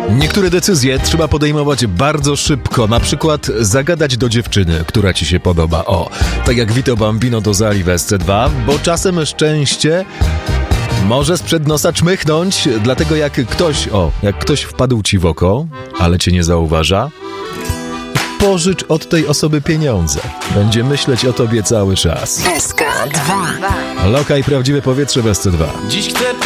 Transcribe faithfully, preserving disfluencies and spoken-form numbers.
Niektóre decyzje trzeba podejmować bardzo szybko, na przykład zagadać do dziewczyny, która ci się podoba. O, tak jak Vito Bambino do Zali w S C dwa, bo czasem szczęście może sprzed nosa czmychnąć, dlatego jak ktoś, o, jak ktoś wpadł ci w oko, ale cię nie zauważa, pożycz od tej osoby pieniądze. Będzie myśleć o tobie cały czas. S K dwa. Loka i prawdziwe powietrze w S C dwa. Dziś chcę